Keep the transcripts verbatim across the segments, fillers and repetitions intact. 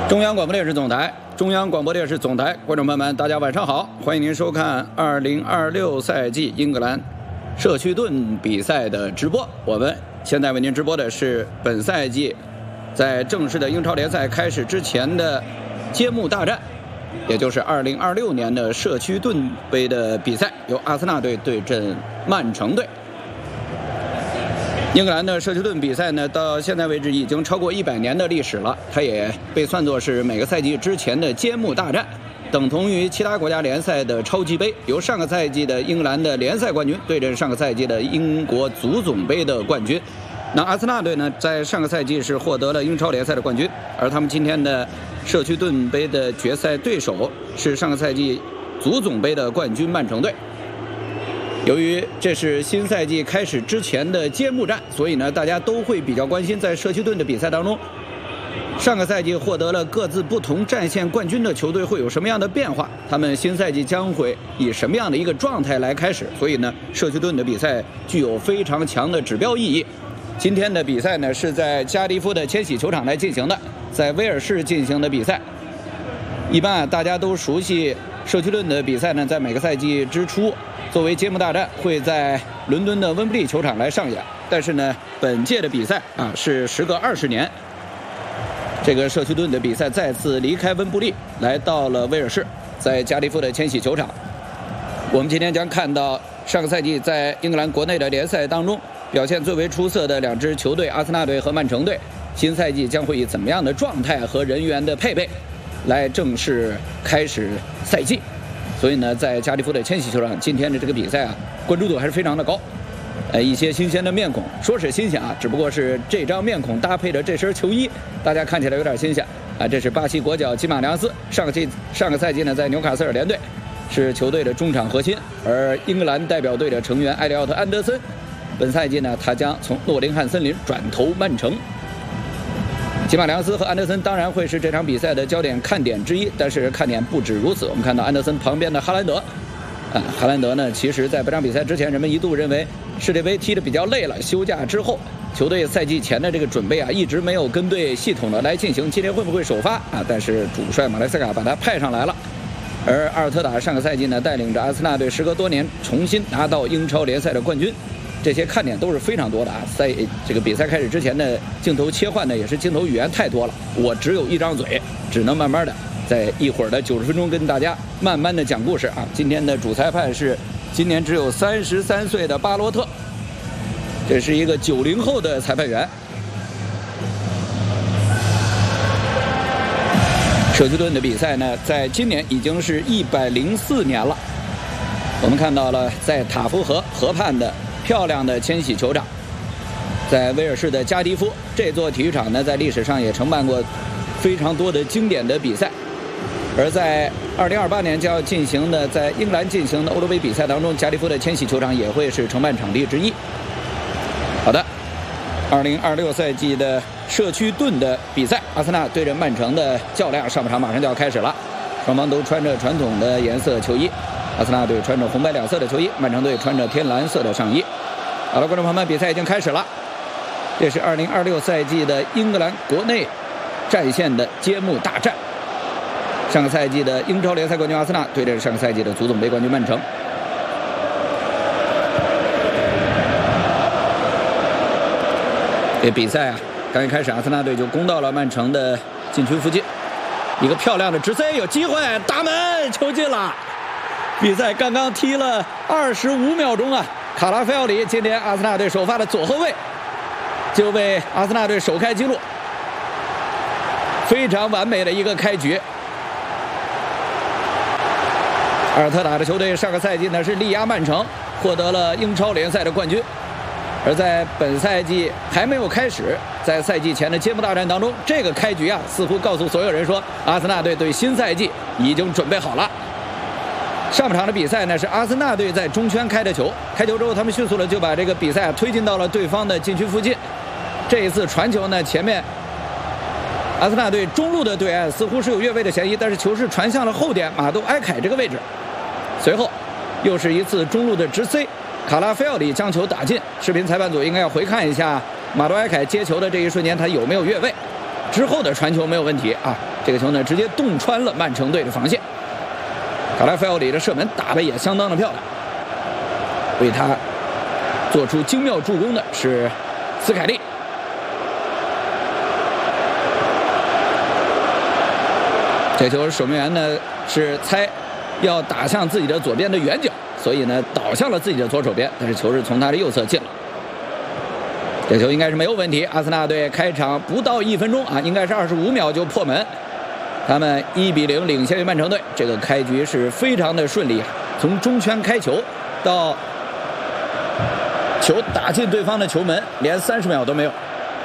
中央广播电视总台，中央广播电视总台，观众朋友们，大家晚上好，欢迎您收看二零二六赛季英格兰社区盾比赛的直播。我们现在为您直播的是本赛季在正式的英超联赛开始之前的揭幕大战，也就是二零二六年的社区盾杯的比赛，由阿森纳队对阵曼城队。英格兰的社区盾比赛呢，到现在为止已经超过一百年的历史了，它也被算作是每个赛季之前的揭幕大战，等同于其他国家联赛的超级杯，由上个赛季的英格兰的联赛冠军对阵上个赛季的英国足总杯的冠军。那阿森纳队呢，在上个赛季是获得了英超联赛的冠军，而他们今天的社区盾杯的决赛对手是上个赛季足总杯的冠军曼城队。由于这是新赛季开始之前的揭幕战，所以呢，大家都会比较关心在社区盾的比赛当中，上个赛季获得了各自不同战线冠军的球队会有什么样的变化，他们新赛季将会以什么样的一个状态来开始。所以呢，社区盾的比赛具有非常强的指标意义。今天的比赛呢，是在加迪夫的千禧球场来进行的，在威尔士进行的比赛。一般啊，大家都熟悉社区盾的比赛呢，在每个赛季之初作为揭幕大战会在伦敦的温布利球场来上演，但是呢，本届的比赛啊是时隔二十年，这个社区盾的比赛再次离开温布利，来到了威尔士，在加利夫的千禧球场。我们今天将看到上个赛季在英格兰国内的联赛当中表现最为出色的两支球队阿森纳队和曼城队，新赛季将会以怎么样的状态和人员的配备来正式开始赛季。所以呢，在加利夫的千禧球场，今天的这个比赛啊，关注度还是非常的高。呃，一些新鲜的面孔，说是新鲜啊，只不过是这张面孔搭配着这身球衣，大家看起来有点新鲜啊。这是巴西国脚吉马良斯，上个季上个赛季呢，在纽卡斯尔联队是球队的中场核心，而英格兰代表队的成员埃利奥特·安德森，本赛季呢，他将从诺丁汉森林转投曼城。吉马良斯和安德森当然会是这场比赛的焦点看点之一，但是看点不止如此。我们看到安德森旁边的哈兰德，啊，哈兰德呢，其实在本场比赛之前，人们一度认为世界杯踢得比较累了，休假之后，球队赛季前的这个准备啊，一直没有跟队系统的来进行，今天会不会首发啊？但是主帅马莱斯卡把他派上来了。而阿尔特塔上个赛季呢，带领着阿森纳队时隔多年重新拿到英超联赛的冠军。这些看点都是非常多的啊！在这个比赛开始之前的镜头切换呢，也是镜头语言太多了，我只有一张嘴，只能慢慢的在一会儿的九十分钟跟大家慢慢的讲故事啊。今天的主裁判是今年只有三十三岁的巴洛特，这是一个九零后的裁判员。社区盾的比赛呢，在今年已经是一百零四年了。我们看到了在塔夫河河畔的漂亮的千禧球场，在威尔士的加迪夫这座体育场呢，在历史上也承办过非常多的经典的比赛。而在二零二八年将要进行的在英格兰进行的欧洲杯比赛当中，加迪夫的千禧球场也会是承办场地之一。好的，二零二六赛季的社区盾的比赛，阿森纳对阵曼城的较量上半场马上就要开始了，双方都穿着传统的颜色球衣。阿森纳队穿着红白两色的球衣，曼城队穿着天蓝色的上衣。好了，观众朋友们，比赛已经开始了。这是二零二六赛季的英格兰国内战线的揭幕大战。上个赛季的英超联赛冠军阿森纳对阵上个赛季的足总杯冠军曼城。这比赛啊，刚一开始，阿森纳队就攻到了曼城的禁区附近，一个漂亮的直塞，有机会打门，球进了。比赛刚刚踢了二十五秒钟啊，卡拉菲奥里今天阿森纳队首发的左后卫就为阿森纳队首开纪录，非常完美的一个开局。阿尔特塔的球队上个赛季呢是力压曼城，获得了英超联赛的冠军。而在本赛季还没有开始，在赛季前的揭幕大战当中，这个开局啊，似乎告诉所有人说，阿森纳队对新赛季已经准备好了。上半场的比赛呢，是阿森纳队在中圈开的球，开球之后他们迅速的就把这个比赛推进到了对方的禁区附近。这一次传球呢，前面阿森纳队中路的对岸似乎是有越位的嫌疑，但是球是传向了后点马杜埃凯这个位置。随后又是一次中路的直塞，卡拉菲奥里将球打进。视频裁判组应该要回看一下马杜埃凯接球的这一瞬间他有没有越位。之后的传球没有问题啊， 这个球呢直接洞穿了曼城队的防线。卡拉菲奥里的射门打得也相当的漂亮，为他做出精妙助攻的是斯凯利。这球守门员呢是猜要打向自己的左边的远角，所以呢倒向了自己的左手边，但是球是从他的右侧进了。这球应该是没有问题。阿森纳队开场不到一分钟啊，应该是二十五秒就破门，他们一比零领先于曼城队。这个开局是非常的顺利，从中圈开球到球打进对方的球门，连三十秒都没有。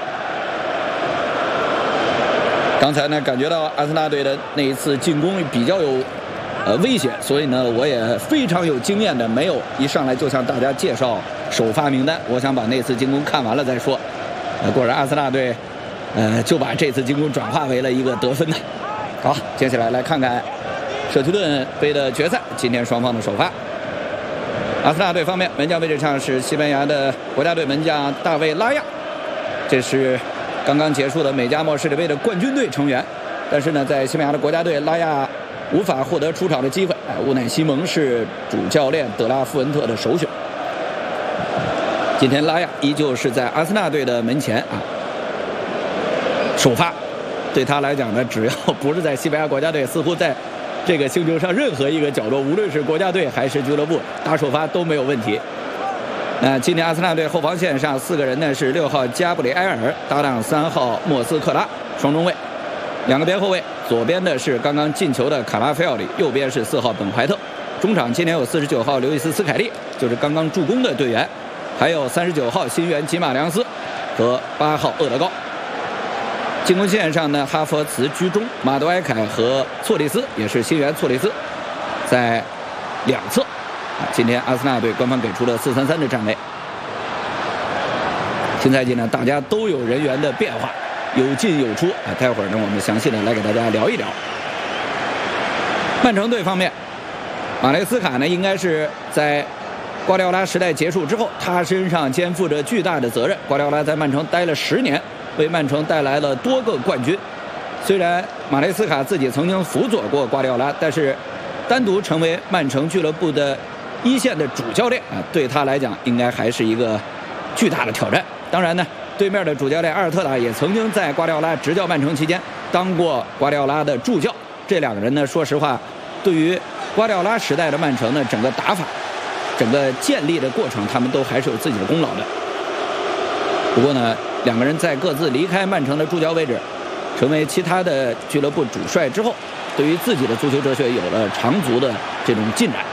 刚才呢，感觉到阿森纳队的那一次进攻比较有呃危险，所以呢，我也非常有经验的，没有一上来就向大家介绍首发名单。我想把那次进攻看完了再说。呃，果然阿森纳队呃就把这次进攻转化为了一个得分的。好，接下来来看看社区盾杯的决赛，今天双方的首发。阿森纳队方面，门将位置上是西班牙的国家队门将大卫拉亚，这是刚刚结束的美加墨世界杯的冠军队成员，但是呢，在西班牙的国家队，拉亚无法获得出场的机会。哎，乌乃西蒙是主教练德拉富恩特的首选。今天拉亚依旧是在阿森纳队的门前啊首发，对他来讲呢，只要不是在西班牙国家队，似乎在这个星球上任何一个角落，无论是国家队还是俱乐部，打首发都没有问题。那今年阿森纳队后防线上四个人呢是六号加布里埃尔搭档三号莫斯克拉双中卫，两个边后卫，左边的是刚刚进球的卡拉菲奥里，右边是四号本怀特。中场今年有四十九号刘易斯斯凯利，就是刚刚助攻的队员，还有三十九号新援吉马良斯和八号厄德高。进攻线上呢，哈弗茨居中，马德埃凯和措利斯也是新援措利斯在两侧。今天阿森纳队官方给出了四三三的战位。新赛季呢，大家都有人员的变化，有进有出啊。待会儿呢，我们详细的来给大家聊一聊。曼城队方面，马雷斯卡呢，应该是在瓜迪奥拉时代结束之后，他身上肩负着巨大的责任。瓜迪奥拉在曼城待了十年，为曼城带来了多个冠军。虽然马雷斯卡自己曾经辅佐过瓜迪奥拉，但是单独成为曼城俱乐部的一线的主教练啊，对他来讲应该还是一个巨大的挑战。当然呢，对面的主教练阿尔特塔也曾经在瓜迪奥拉执教曼城期间当过瓜迪奥拉的助教。这两个人呢，说实话，对于瓜迪奥拉时代的曼城呢，整个打法、整个建立的过程，他们都还是有自己的功劳的。不过呢，两个人在各自离开曼城的助教位置，成为其他的俱乐部主帅之后，对于自己的足球哲学有了长足的这种进展。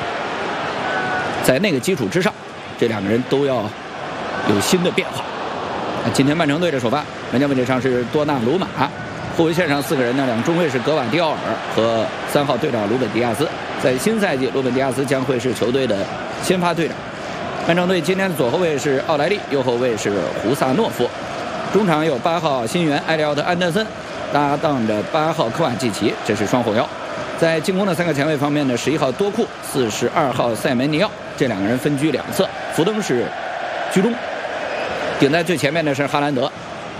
在那个基础之上，这两个人都要有新的变化。今天曼城队的首发，门将位置上是多纳鲁马，后卫线上四个人呢，两中卫是格瓦迪奥尔和三号队长鲁本迪亚斯。在新赛季，鲁本迪亚斯将会是球队的先发队长。曼城队今天的左后卫是奥莱利，右后卫是胡萨诺夫。中场有八号新援埃利奥特安德森搭档着八号科瓦季奇，这是双后腰。在进攻的三个前卫方面呢，十一号多库，四十二号塞梅尼奥，这两个人分居两侧，福登是居中，顶在最前面的是哈兰德。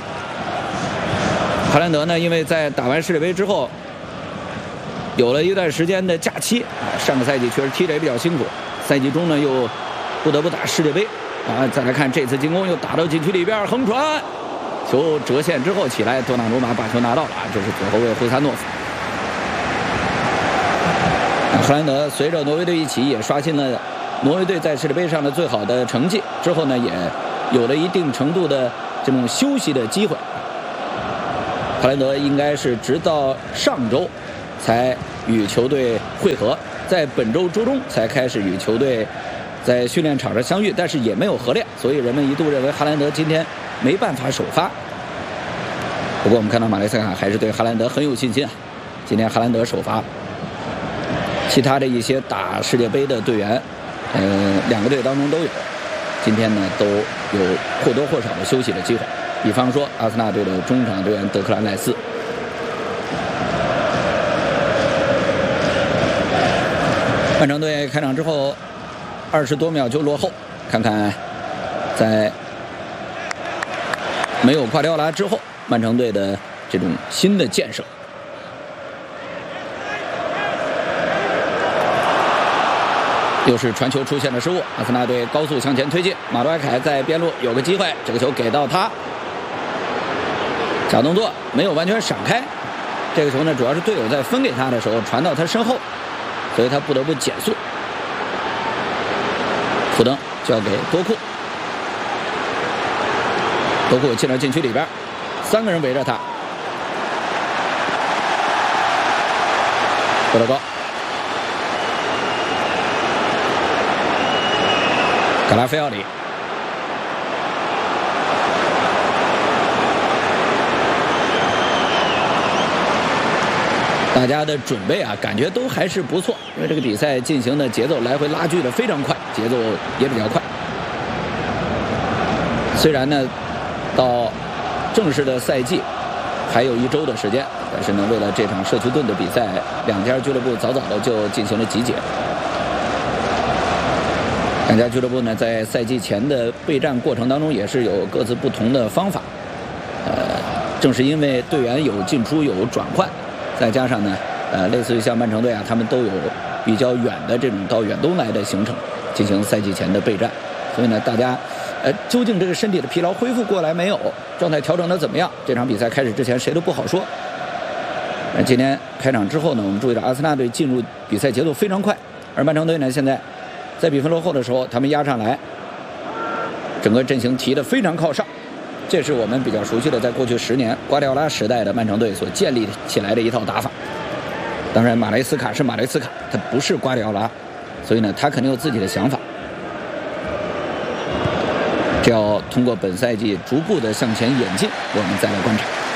哈兰德呢，因为在打完世界杯之后，有了一段时间的假期啊，上个赛季确实踢得也比较辛苦，赛季中呢又不得不打世界杯啊。再来看这次进攻，又打到禁区里边横传，球折线之后起来，多纳鲁马把球拿到了啊，这是左后卫胡萨诺夫。荷兰德随着挪威队一起也刷新了挪威队在世界杯上的最好的成绩，之后呢也有了一定程度的这种休息的机会。荷兰德应该是直到上周才与球队会合，在本周周中才开始与球队在训练场上相遇，但是也没有合练，所以人们一度认为哈兰德今天没办法首发。不过我们看到马雷斯卡还是对哈兰德很有信心啊，今天哈兰德首发。其他的一些打世界杯的队员，呃，两个队当中都有，今天呢都有或多或少的休息的机会。比方说阿森纳队的中场队员德克兰赖斯。曼城队开场之后二十多秒就落后，看看在没有瓜迪奥拉之后，曼城队的这种新的建设。 又是传球出现了失误，阿森纳队高速向前推进，马杜埃凯在边路有个机会，这个球给到他，假动作没有完全闪开，这个球呢主要是队友在分给他的时候传到他身后，所以他不得不减速。普登交给多库，多库进了禁区里边，三个人围着他，波德高。卡拉菲奥里，大家的准备啊，感觉都还是不错，因为这个比赛进行的节奏来回拉锯的非常快，节奏也比较快。虽然呢，到正式的赛季还有一周的时间，但是呢，为了这场社区盾的比赛，两家俱乐部早早的就进行了集结。两家俱乐部呢，在赛季前的备战过程当中，也是有各自不同的方法。呃，正是因为队员有进出有转换，再加上呢，呃，类似于像曼城队啊，他们都有比较远的这种到远东来的行程进行赛季前的备战，所以呢，大家呃，究竟这个身体的疲劳恢复过来没有，状态调整的怎么样？这场比赛开始之前，谁都不好说。呃，今天开场之后呢，我们注意到阿森纳队进入比赛节奏非常快，而曼城队呢，现在在比分落后的时候，他们压上来，整个阵型提得非常靠上，这是我们比较熟悉的，在过去十年瓜迪奥拉时代的曼城队所建立起来的一套打法。当然，马雷斯卡是马雷斯卡，他不是瓜迪奥拉，所以呢，他肯定有自己的想法。这要通过本赛季逐步的向前演进，我们再来观察。